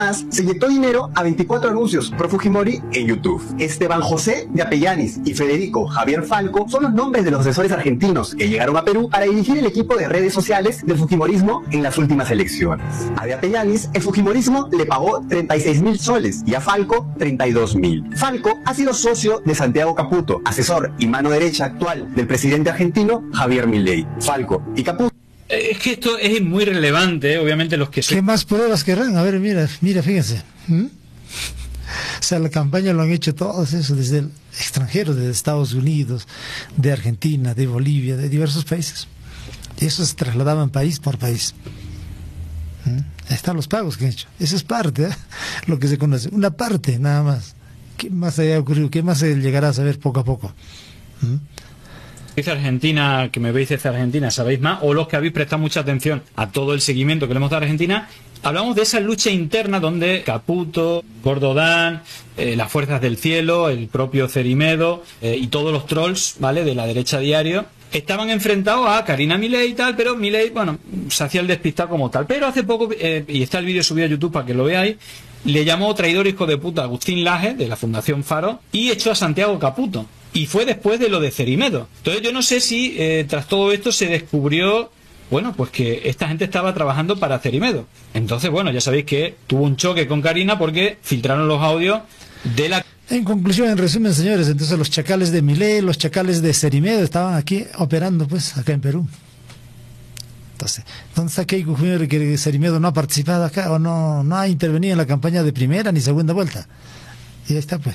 se inyectó dinero a 24 anuncios pro Fujimori en YouTube. Esteban José de Apellanis y Federico Javier Falco son los nombres de los asesores argentinos que llegaron a Perú para dirigir el equipo de redes sociales del Fujimorismo en las últimas elecciones. A de Apellanis, el Fujimorismo le pagó 36.000 soles y a Falco 32.000. Falco ha sido socio de Santiago Caputo, asesor y mano derecha actual del presidente argentino Javier Milei. Falco y Caputo. Es que esto es muy relevante, obviamente los que... ¿Qué más pruebas querrán? A ver, mira, fíjense. O sea, la campaña lo han hecho todos eso, desde el extranjero, desde Estados Unidos, de Argentina, de Bolivia, de diversos países. Y eso se trasladaban país por país. Ahí están los pagos que han hecho. Eso es parte, lo que se conoce. Una parte, nada más. ¿Qué más haya ocurrido? ¿Qué más se llegará a saber poco a poco? Dice Argentina, que me veis desde Argentina, sabéis más, o los que habéis prestado mucha atención a todo el seguimiento que le hemos dado a Argentina, hablamos de esa lucha interna donde Caputo, Gordodán, las Fuerzas del Cielo, el propio Cerimedo y todos los trolls, ¿vale?, de la derecha diario, estaban enfrentados a Karina Milei y tal, pero Milei, bueno, se hacía el despistado como tal. Pero hace poco, y está el vídeo subido a YouTube para que lo veáis, le llamó traidor hijo de puta a Agustín Laje, de la Fundación Faro, y echó a Santiago Caputo. Y fue después de lo de Cerimedo. Entonces yo no sé si tras todo esto se descubrió, bueno, pues que esta gente estaba trabajando para Cerimedo. Entonces, bueno, ya sabéis que tuvo un choque con Karina porque filtraron los audios de la... En conclusión, en resumen, señores, entonces los chacales de Milei, los chacales de Cerimedo estaban aquí operando, pues, acá en Perú. Entonces, ¿dónde está Keiko Fujimori, que Cerimedo no ha participado acá o no ha intervenido en la campaña de primera ni segunda vuelta? Y ahí está, pues.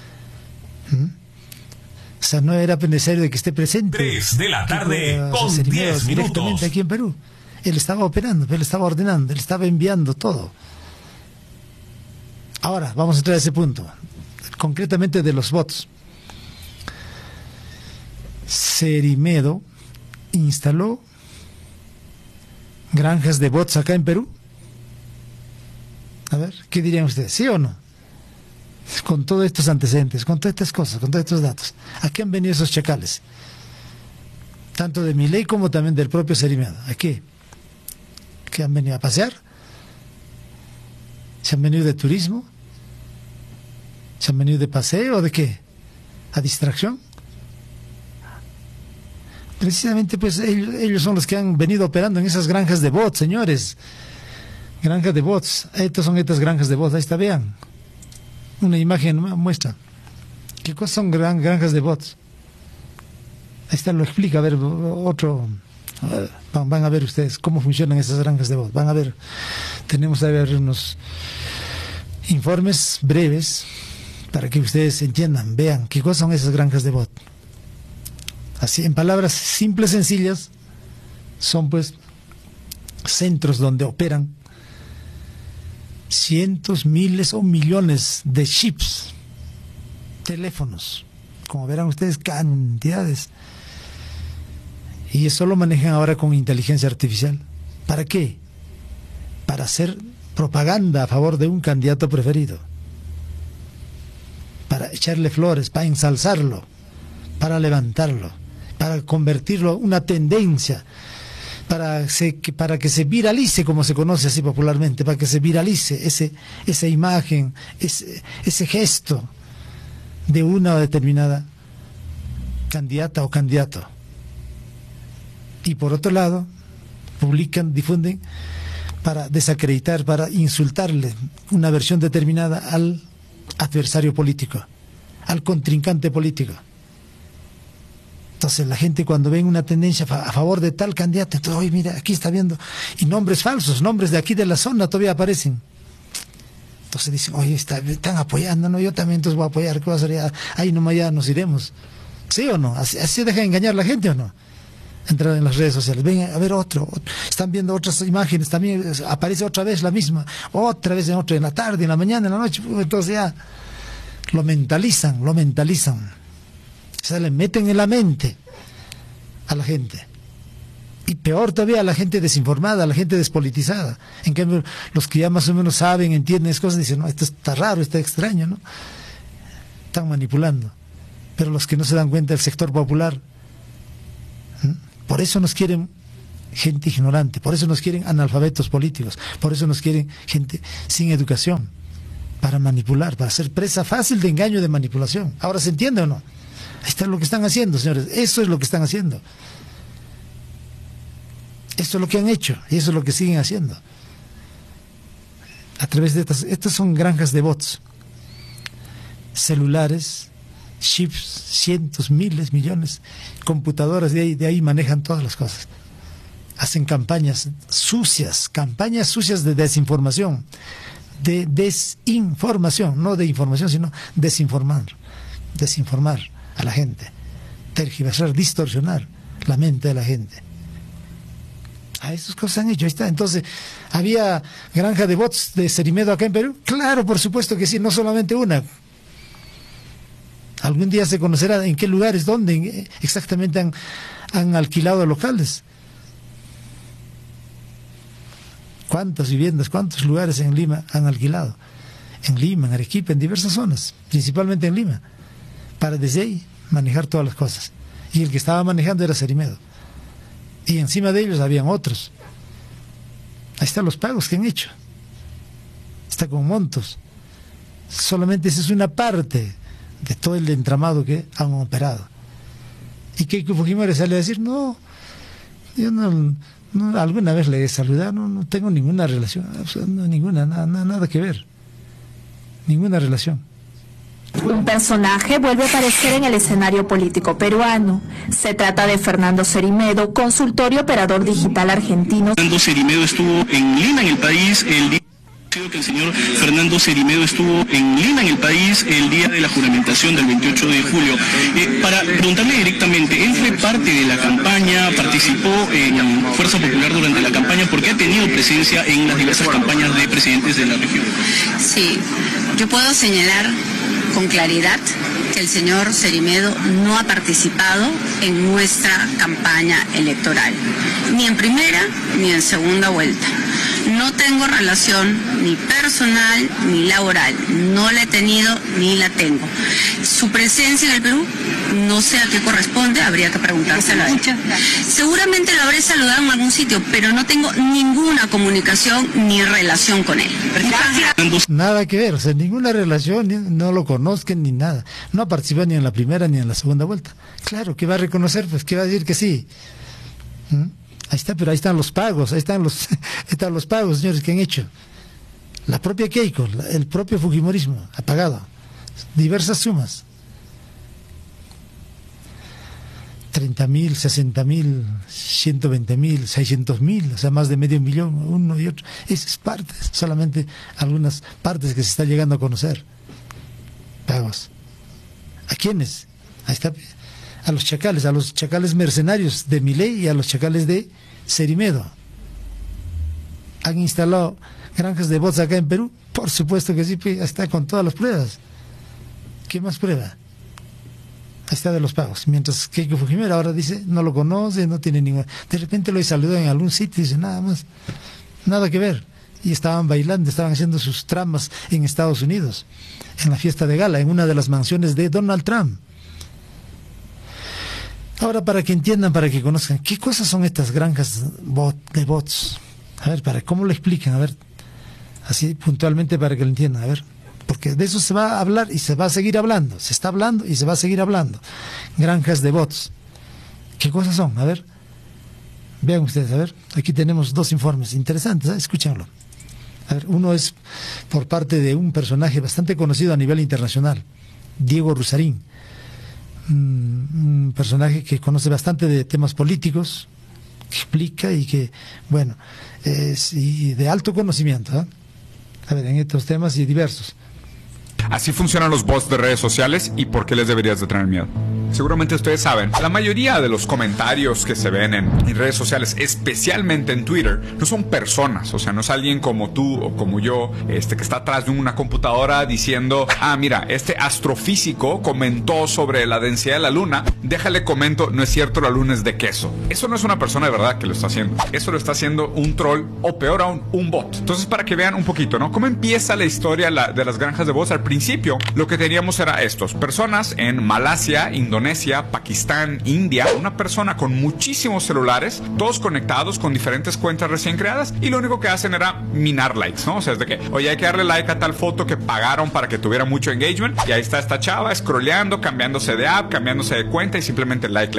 O sea, no era necesario de que esté presente. 3 de la tarde con 10 minutos. Directamente aquí en Perú. Él estaba operando, él estaba ordenando, él estaba enviando todo. Ahora, vamos a entrar a ese punto. Concretamente de los bots. Cerimedo instaló granjas de bots acá en Perú. A ver, ¿qué dirían ustedes? ¿Sí o no? Con todos estos antecedentes, con todas estas cosas, con todos estos datos. ¿A qué han venido esos chacales? Tanto de Milei como también del propio Cerimedo. ¿A qué? ¿Qué han venido a pasear? ¿Se han venido de turismo? ¿Se han venido de paseo o de qué? ¿A distracción? Precisamente pues ellos son los que han venido operando en esas granjas de bots, señores. Granjas de bots. Estas son estas granjas de bots. Ahí está, vean. Una imagen muestra. ¿Qué cosas son granjas de bots? Ahí está, lo explica. A ver, otro. Van a ver ustedes cómo funcionan esas granjas de bots. Van a ver. Tenemos a ver unos informes breves para que ustedes entiendan, vean qué cosas son esas granjas de bots. Así, en palabras simples, sencillas, son pues centros donde operan cientos, miles o millones de chips, teléfonos, como verán ustedes, cantidades, y eso lo manejan ahora con inteligencia artificial. ¿Para qué? Para hacer propaganda a favor de un candidato preferido, para echarle flores, para ensalzarlo, para levantarlo, para convertirlo en una tendencia, para que se viralice, como se conoce así popularmente, para que se viralice esa imagen, ese gesto de una determinada candidata o candidato. Y por otro lado, publican, difunden para desacreditar, para insultarle una versión determinada al adversario político, al contrincante político. Entonces la gente, cuando ven una tendencia a favor de tal candidato, entonces, oye, mira, aquí está viendo, y nombres falsos, nombres de aquí de la zona todavía aparecen. Entonces dicen, oye, están apoyando, ¿no? Yo también entonces voy a apoyar, ¿qué va a hacer? Ahí nomás ya nos iremos. ¿Sí o no? ¿Así deja de engañar la gente o no? Entrar en las redes sociales, ven a ver otro, están viendo otras imágenes, también aparece otra vez la misma, otra vez en la tarde, en la mañana, en la noche, entonces ya lo mentalizan. O sea, le meten en la mente a la gente. Y peor todavía a la gente desinformada, a la gente despolitizada. En cambio, los que ya más o menos saben, entienden esas cosas, dicen, no, esto está raro, está extraño, ¿no? Están manipulando. Pero los que no se dan cuenta del sector popular, por eso nos quieren gente ignorante, por eso nos quieren analfabetos políticos, por eso nos quieren gente sin educación, para manipular, para ser presa fácil de engaño, de manipulación. ¿Ahora se entiende o no? Ahí está lo que están haciendo, señores, eso es lo que están haciendo. Esto es lo que han hecho y eso es lo que siguen haciendo. A través de estas son granjas de bots, celulares, chips, cientos, miles, millones, computadoras, de ahí manejan todas las cosas. Hacen campañas sucias de desinformación, no de información, sino desinformar a la gente, tergiversar, distorsionar la mente de la gente. A esas cosas han hecho, ahí está. Entonces, ¿había granja de bots de Cerimedo acá en Perú? Claro, por supuesto que sí, no solamente una. Algún día se conocerá en qué lugares, dónde exactamente han alquilado locales. ¿Cuántas viviendas, cuántos lugares en Lima han alquilado? En Lima, en Arequipa, en diversas zonas, principalmente en Lima, para desde ahí manejar todas las cosas. Y el que estaba manejando era Cerimedo. Y encima de ellos habían otros. Ahí están los pagos que han hecho. Está con montos. Solamente esa es una parte de todo el entramado que han operado. Y Keiko Fujimori sale a decir, no, yo no alguna vez le he saludado, no tengo ninguna relación, ninguna, nada que ver. Ninguna relación. Un personaje vuelve a aparecer en el escenario político peruano. Se trata de Fernando Cerimedo, consultor y operador digital argentino. Fernando Cerimedo estuvo en Lima, en el país, el día que el señor Fernando Cerimedo estuvo en Lima, en el país, el día de la juramentación del 28 de julio. Para preguntarle directamente, él fue parte de la campaña, participó en Fuerza Popular durante la campaña, porque ha tenido presencia en las diversas campañas de presidentes de la región. Sí, yo puedo señalar con claridad que el señor Cerimedo no ha participado en nuestra campaña electoral, ni en primera ni en segunda vuelta. No tengo relación ni personal ni laboral, no la he tenido ni la tengo. Su presencia en el Perú, no sé a qué corresponde, habría que preguntárselo a ella. Seguramente lo habré saludado en algún sitio, pero no tengo ninguna comunicación ni relación con él. Nada que ver, o sea, ninguna relación, no lo conozcan ni nada. No ha participado ni en la primera ni en la segunda vuelta. Claro, que va a reconocer, pues que va a decir que sí. Ahí está, pero ahí están los pagos, están los pagos, señores, que han hecho. La propia Keiko, el propio Fujimorismo ha pagado diversas sumas. 30.000, 60.000, 120.000, 600.000, o sea, más de medio millón, uno y otro. Esas partes, solamente algunas partes que se está llegando a conocer. Pagos. ¿A quiénes? Ahí está. A los chacales mercenarios de Milei y a los chacales de Cerimedo. ¿Han instalado granjas de bots acá en Perú? Por supuesto que sí, está con todas las pruebas. ¿Qué más prueba? Ahí está de los pagos. Mientras Keiko Fujimori ahora dice, no lo conoce, no tiene ninguna... De repente lo he saludado en algún sitio y dice, nada más, nada que ver. Y estaban bailando, estaban haciendo sus tramas en Estados Unidos, en la fiesta de gala, en una de las mansiones de Donald Trump. Ahora, para que entiendan, para que conozcan, ¿qué cosas son estas granjas de bots? A ver, ¿cómo lo explican? A ver, así puntualmente para que lo entiendan, a ver. Porque de eso se va a hablar y se va a seguir hablando. Se está hablando y se va a seguir hablando. Granjas de bots. ¿Qué cosas son? A ver. Vean ustedes, a ver. Aquí tenemos dos informes interesantes, ¿eh? Escúchenlo. A ver, uno es por parte de un personaje bastante conocido a nivel internacional, Diego Rusarín. Un personaje que conoce bastante de temas políticos, que explica y que, bueno, es y de alto conocimiento, ¿eh? A ver, en estos temas y diversos. Así funcionan los bots de redes sociales y por qué les deberías de tener miedo. Seguramente ustedes saben, la mayoría de los comentarios que se ven en redes sociales, especialmente en Twitter, no son personas, o sea, no es alguien como tú o como yo, que está atrás de una computadora diciendo, mira, este astrofísico comentó sobre la densidad de la luna, déjale comento, no es cierto, la luna es de queso. Eso no es una persona de verdad que lo está haciendo, eso lo está haciendo un troll o peor aún, un bot. Entonces, para que vean un poquito, ¿no? ¿Cómo empieza la historia de las granjas de bots? Al principio, lo que teníamos era personas en Malasia, Indonesia, Indonesia, Pakistán, India, una persona con muchísimos celulares, todos conectados con diferentes cuentas recién creadas, y lo único que hacen era minar likes, ¿no? O sea, es de que, oye, hay que darle like a tal foto que pagaron para que tuviera mucho engagement, y ahí está esta chava scrolleando, cambiándose de app, cambiándose de cuenta, y simplemente like.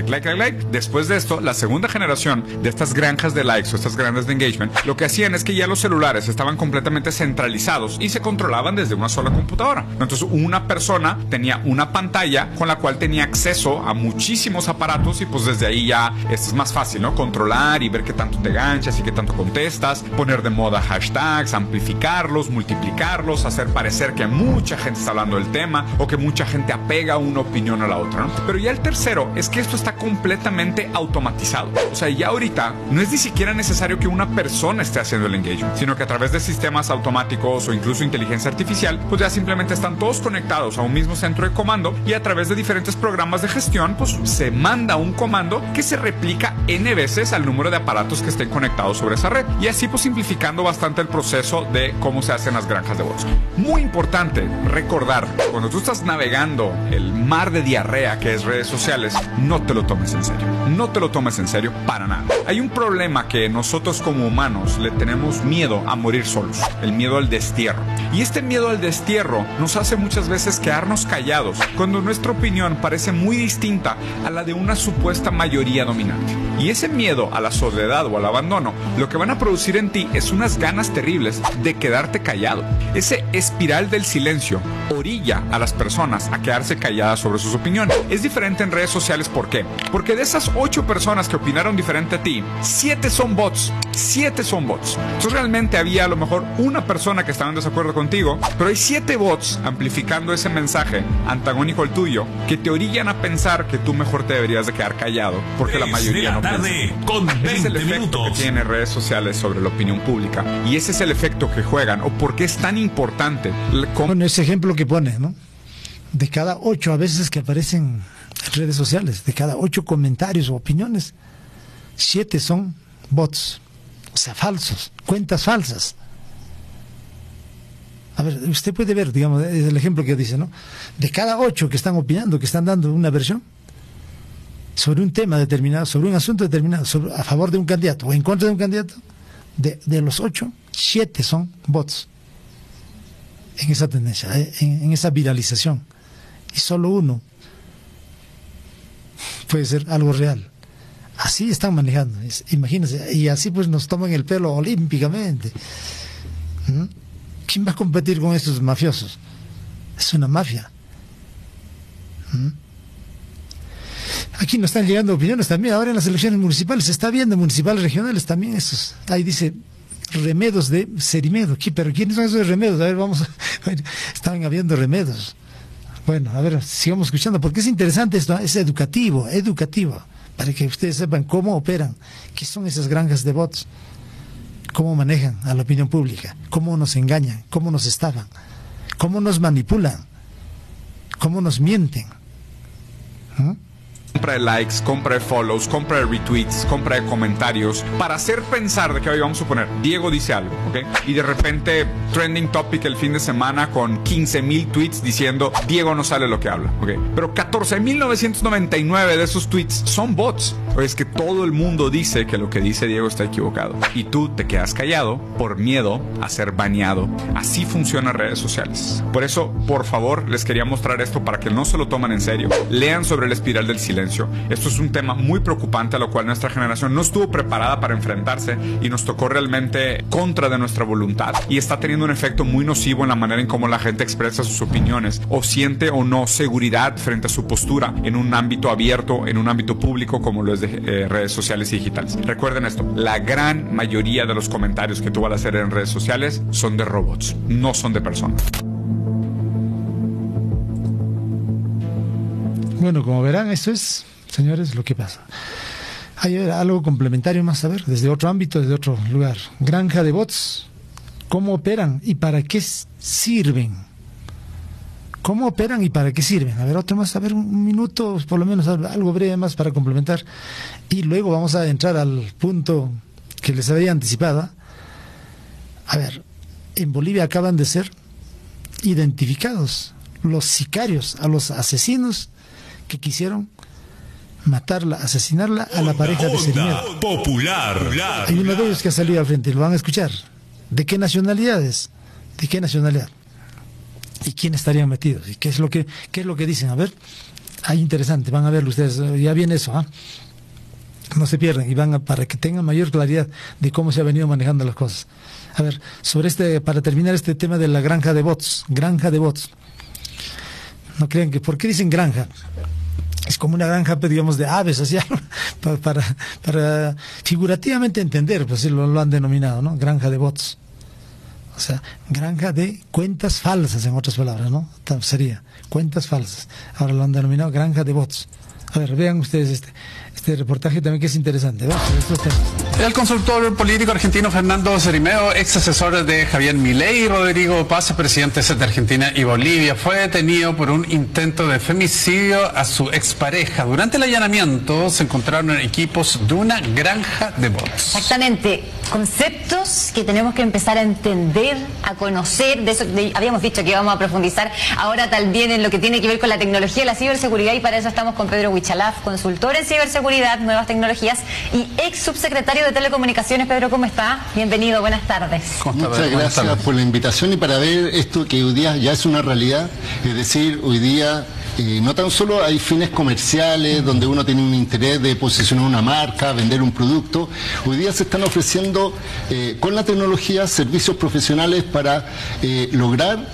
Después de esto, la segunda generación de estas granjas de likes o estas granjas de engagement, lo que hacían es que ya los celulares estaban completamente centralizados y se controlaban desde una sola computadora. Entonces, una persona tenía una pantalla con la cual tenía acceso a muchísimos aparatos, y pues desde ahí ya es más fácil, ¿no? Controlar y ver qué tanto te ganchas y qué tanto contestas, poner de moda hashtags, amplificarlos, multiplicarlos, hacer parecer que mucha gente está hablando del tema o que mucha gente apega una opinión a la otra, ¿no? Pero ya el tercero es que esto está completamente automatizado. O sea, ya ahorita no es ni siquiera necesario que una persona esté haciendo el engagement, sino que a través de sistemas automáticos o incluso inteligencia artificial, pues ya simplemente están todos conectados a un mismo centro de comando, y a través de diferentes programas de gestión, pues se manda un comando que se replica n veces al número de aparatos que estén conectados sobre esa red, y así pues simplificando bastante el proceso de cómo se hacen las granjas de bots. Muy importante recordar, cuando tú estás navegando el mar de diarrea que es redes sociales, no te lo tomes en serio. No te lo tomes en serio para nada. Hay un problema que nosotros como humanos le tenemos miedo a morir solos, el miedo al destierro. Y este miedo al destierro nos hace muchas veces quedarnos callados cuando nuestra opinión parece muy distinta a la de una supuesta mayoría dominante. Y ese miedo a la soledad o al abandono, lo que van a producir en ti es unas ganas terribles de quedarte callado. Ese espiral del silencio orilla a las personas a quedarse calladas sobre sus opiniones. Es diferente en redes sociales, ¿por qué? Porque de esas 8 personas que opinaron diferente a ti, 7 son bots. 7 son bots. Entonces realmente había a lo mejor una persona que estaba en desacuerdo contigo, pero hay 7 bots amplificando ese mensaje antagónico al tuyo, que te orillan a pensar que tú mejor te deberías de quedar callado, porque la mayoría no piensa. Con 20 ese es el efecto minutos. que tiene redes sociales sobre la opinión pública, y ese es el efecto que juegan, o por qué es tan importante. Bueno, ese ejemplo que pone, ¿no? De cada 8 a veces que aparecen en redes sociales, de cada 8 comentarios o opiniones, 7 son bots, o sea, falsos, cuentas falsas. A ver, usted puede ver, digamos, es el ejemplo que dice, ¿no? De cada 8 que están opinando, que están dando una versión sobre un tema determinado, sobre un asunto determinado, a favor de un candidato o en contra de un candidato, de los 8, 7 son bots en esa tendencia, en esa viralización, y solo uno puede ser algo real. Así están manejando, imagínense, y así pues nos toman el pelo olímpicamente. ¿Quién va a competir con estos mafiosos? Es una mafia. Aquí nos están llegando opiniones también. Ahora en las elecciones municipales se está viendo, municipales, regionales también, esos. Ahí dice remedos de Cerimedo. Pero ¿quiénes son esos remedos? A ver, estaban habiendo remedos. Bueno, a ver, sigamos escuchando, porque es interesante esto, es educativo, para que ustedes sepan cómo operan, qué son esas granjas de bots, cómo manejan a la opinión pública, cómo nos engañan, cómo nos estafan, cómo nos manipulan, cómo nos mienten. Compra de likes, compra de follows, compra de retweets, compra de comentarios, para hacer pensar de que hoy vamos a suponer, Diego dice algo, ¿ok? Y de repente, trending topic el fin de semana con 15,000 tweets diciendo, Diego no sabe lo que habla, ¿ok? Pero 14,999 de esos tweets son bots. O es que todo el mundo dice que lo que dice Diego está equivocado. Y tú te quedas callado por miedo a ser baneado. Así funcionan redes sociales. Por eso, por favor, les quería mostrar esto para que no se lo tomen en serio. Lean sobre la espiral del silencio. Esto es un tema muy preocupante a lo cual nuestra generación no estuvo preparada para enfrentarse y nos tocó realmente contra de nuestra voluntad, y está teniendo un efecto muy nocivo en la manera en cómo la gente expresa sus opiniones o siente o no seguridad frente a su postura en un ámbito abierto, en un ámbito público como lo es de redes sociales y digitales. Recuerden esto, la gran mayoría de los comentarios que tú vas a hacer en redes sociales son de robots, no son de personas. Bueno, como verán, esto es, señores, lo que pasa. Hay algo complementario más a ver, desde otro ámbito, desde otro lugar. Granja de bots, ¿cómo operan y para qué sirven? ¿Cómo operan y para qué sirven? A ver, otro más, a ver, un minuto, por lo menos algo breve más para complementar. Y luego vamos a entrar al punto que les había anticipado. A ver, en Bolivia acaban de ser identificados los sicarios, a los asesinos que quisieron matarla, asesinarla a la pareja de Cerimedo. Popular. Hay uno de ellos que ha salido al frente, lo van a escuchar. ¿De qué nacionalidades? ¿De qué nacionalidad? ¿Y quién estarían metidos? ¿Y qué es lo que dicen? A ver, ahí interesante, van a verlo ustedes, ya viene eso, ¿ah? No se pierdan y para que tengan mayor claridad de cómo se ha venido manejando las cosas. A ver, para terminar este tema de la granja de bots. No crean que, ¿por qué dicen granja? Es como una granja, digamos, de aves, así, para figurativamente entender, pues sí lo han denominado, ¿no? Granja de bots. O sea, granja de cuentas falsas, en otras palabras, ¿no? Sería cuentas falsas. Ahora lo han denominado granja de bots. A ver, vean ustedes este reportaje también, que es interesante, ¿ves? El consultor político argentino Fernando Cerimedo, ex asesor de Javier Milei y Rodrigo Paz, presidentes de Argentina y Bolivia, fue detenido por un intento de femicidio a su expareja. Durante el allanamiento se encontraron equipos de una granja de bots. Exactamente, conceptos que tenemos que empezar a entender, a conocer. Habíamos dicho que íbamos a profundizar ahora también en lo que tiene que ver con la tecnología y la ciberseguridad, y para eso estamos con Pedro Huichalaf, consultor en ciberseguridad, nuevas tecnologías y ex subsecretario de Telecomunicaciones. Pedro, ¿cómo está? Bienvenido, buenas tardes. Muchas gracias por la invitación y para ver esto que hoy día ya es una realidad. Es decir, hoy día no tan solo hay fines comerciales donde uno tiene un interés de posicionar una marca, vender un producto. Hoy día se están ofreciendo con la tecnología servicios profesionales para lograr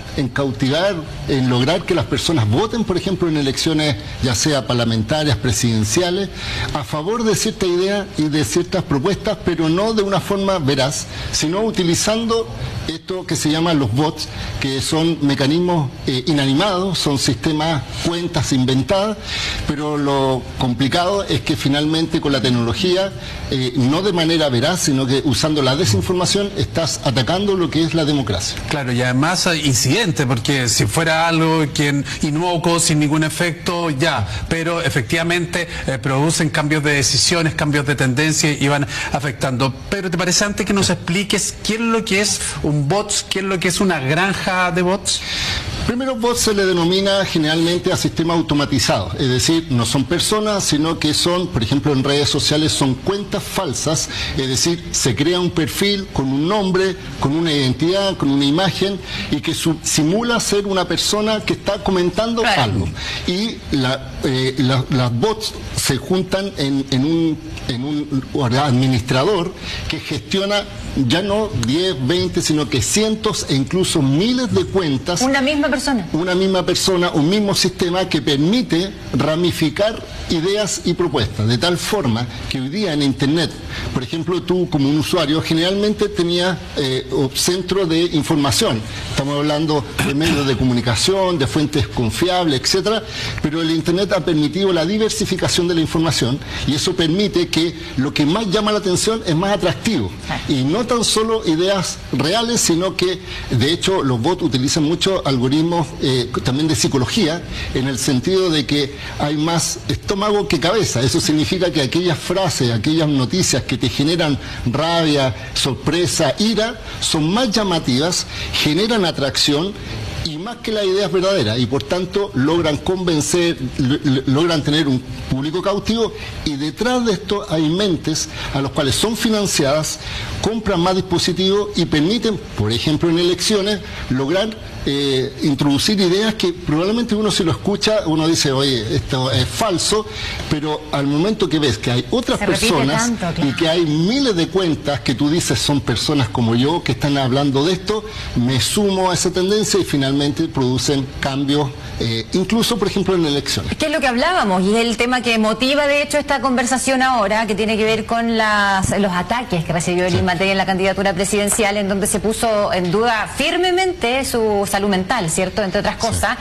lograr que las personas voten, por ejemplo, en elecciones ya sea parlamentarias, presidenciales, a favor de cierta idea y de ciertas propuestas, pero no de una forma veraz, sino utilizando esto que se llaman los bots, que son mecanismos inanimados, son sistemas, cuentas inventadas, pero lo complicado es que finalmente con la tecnología, no de manera veraz, sino que usando la desinformación, estás atacando lo que es la democracia. Claro, y además incidente, porque si fuera algo inocuo, sin ningún efecto, ya, pero efectivamente producen cambios de decisiones, cambios de tendencia y van afectando. Pero ¿te parece antes que nos expliques qué es lo que es un bot, qué es lo que es una granja de bots? Primero, bots se le denomina generalmente a sistemas automatizados, es decir, no son personas, sino que son, por ejemplo, en redes sociales son cuentas falsas, es decir, se crea un perfil con un nombre, con una identidad, con una imagen y que simula ser una persona que está comentando algo. Y las bots se juntan en un administrador que gestiona ya no 10, 20, sino que cientos e incluso miles de cuentas. Una misma persona, un mismo sistema que permite ramificar ideas y propuestas, de tal forma que hoy día en Internet, por ejemplo, tú como un usuario generalmente tenías centro de información, estamos hablando de medios de comunicación, de fuentes confiables, etcétera, pero el Internet ha permitido la diversificación de la información y eso permite que lo que más llama la atención es más atractivo y no tan solo ideas reales, sino que de hecho los bots utilizan mucho algoritmos también de psicología, en el sentido de que hay más estómago que cabeza. Eso significa que aquellas frases, aquellas noticias que te generan rabia, sorpresa, ira, son más llamativas, generan atracción y más que las ideas verdaderas, y por tanto logran convencer, logran tener un público cautivo, y detrás de esto hay mentes a las cuales son financiadas, compran más dispositivos y permiten, por ejemplo en elecciones, lograr introducir ideas que probablemente uno si lo escucha, uno dice, oye, esto es falso, pero al momento que ves que hay otras personas y que hay miles de cuentas que tú dices son personas como yo que están hablando de esto, me sumo a esa tendencia y finalmente producen cambios, incluso por ejemplo en elecciones. ¿Qué es lo que hablábamos? Y es el tema que motiva de hecho esta conversación ahora, que tiene que ver con los ataques que recibió el INMATEI en la candidatura presidencial, en donde se puso en duda firmemente su salud mental, ¿cierto? Entre otras cosas,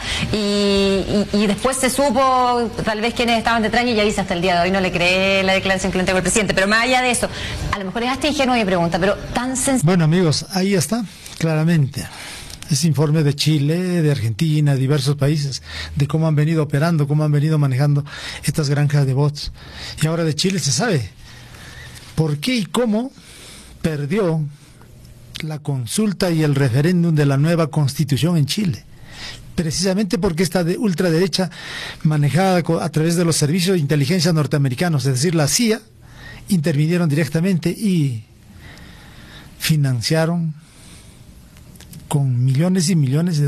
y después se supo tal vez quiénes estaban detrás, y ya dice hasta el día de hoy no le cree la declaración que le entregó el presidente. Pero más allá de eso, a lo mejor es hasta ingenuo mi pregunta, pero tan sencillo. Bueno, amigos, ahí está, claramente. Ese informe de Chile, de Argentina, de diversos países, de cómo han venido operando, cómo han venido manejando estas granjas de bots. Y ahora de Chile se sabe por qué y cómo perdió la consulta y el referéndum de la nueva constitución en Chile. precisamente porque esta de ultraderecha, manejada a través de los servicios de inteligencia norteamericanos, es decir, la CIA, intervinieron directamente y financiaron con millones y millones de